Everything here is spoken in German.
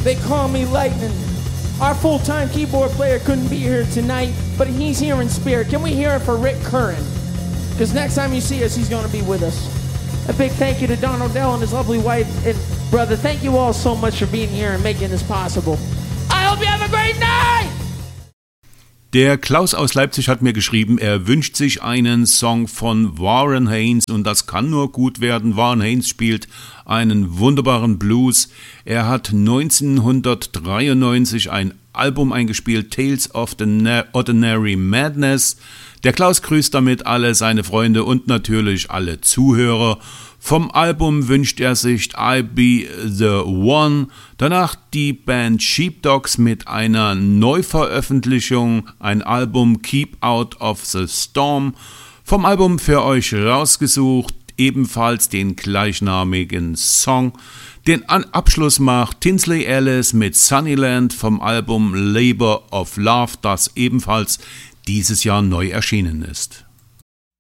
They call me Lightning. Our full-time keyboard player couldn't be here tonight, but he's here in spirit. Can we hear it for Rick Curran? Because next time you see us, he's going to be with us. A big thank you to Don Odell and his lovely wife and brother. Thank you all so much for being here and making this possible. I hope you have a great night! Der Klaus aus Leipzig hat mir geschrieben, er wünscht sich einen Song von Warren Haynes und das kann nur gut werden. Warren Haynes spielt einen wunderbaren Blues. Er hat 1993 ein Album eingespielt, Tales of the Ordinary Madness. Der Klaus grüßt damit alle seine Freunde und natürlich alle Zuhörer. Vom Album wünscht er sich I'll Be The One, danach die Band Sheepdogs mit einer Neuveröffentlichung, ein Album Keep Out of the Storm. Vom Album für euch rausgesucht, ebenfalls den gleichnamigen Song. Den Abschluss macht Tinsley Ellis mit Sunnyland vom Album Labor of Love, das ebenfalls dieses Jahr neu erschienen ist.